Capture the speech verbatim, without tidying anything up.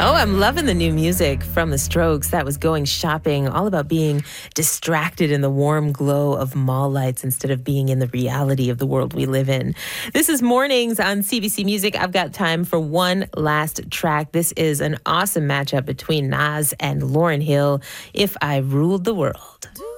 Oh, I'm loving the new music from The Strokes. That was Going Shopping, all about being distracted in the warm glow of mall lights instead of being in the reality of the world we live in. This is Mornings on C B C Music. I've got time for one last track. This is an awesome matchup between Nas and Lauryn Hill, If I Ruled the World.